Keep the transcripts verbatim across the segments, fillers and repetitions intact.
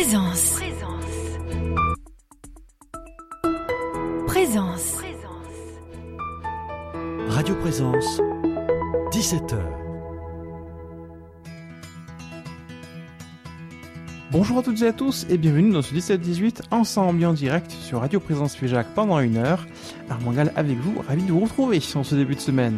Présence. Présence. Radio Présence, dix-sept heures. Bonjour à toutes et à tous et bienvenue dans ce dix-sept dix-huit ensemble en direct sur Radio Présence Figeac pendant une heure. Armand Gall avec vous, ravi de vous retrouver en ce début de semaine.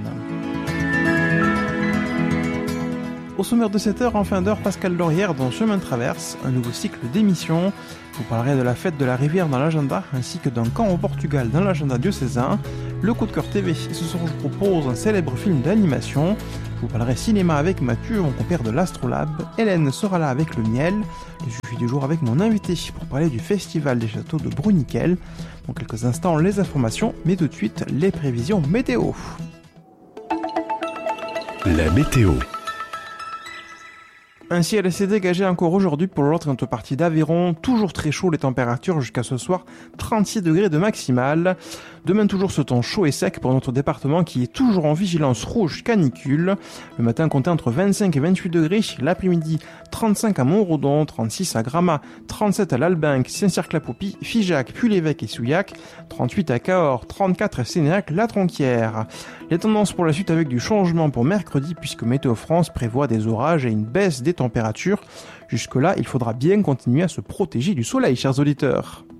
Au sommaire de cette heure, en fin d'heure, Pascal Laurière dans Chemin de Traverse, un nouveau cycle d'émissions. Je vous parlerai de la fête de la rivière dans l'agenda, ainsi que d'un camp au Portugal dans l'agenda diocésain. Le coup de cœur T V, et ce soir je vous propose un célèbre film d'animation. Je vous parlerai cinéma avec Mathieu, mon compère de l'Astrolabe. Hélène sera là avec le miel. Le sujet du jour avec mon invité pour parler du Festival des Châteaux de Bruniquel. Dans quelques instants, les informations, mais tout de suite, les prévisions météo. La météo. Un ciel assez dégagé encore aujourd'hui pour l'autre notre partie d'Aveyron, toujours très chaud les températures jusqu'à ce soir, trente-six degrés de maximal. Demain toujours ce temps chaud et sec pour notre département qui est toujours en vigilance rouge canicule. Le matin comptait entre vingt-cinq et vingt-huit degrés, l'après-midi trente-cinq à Montredon, trente-six à Gramat, trente-sept à l'Albinque, Saint-Cyr-Clapopie, Figeac, Puy-l'Évêque et Souillac, trente-huit à Cahors, trente-quatre à Sénéac, La Tronquière. Les tendances pour la suite avec du changement pour mercredi puisque Météo France prévoit des orages et une baisse des températures. Jusque-là, il faudra bien continuer à se protéger du soleil, chers auditeurs.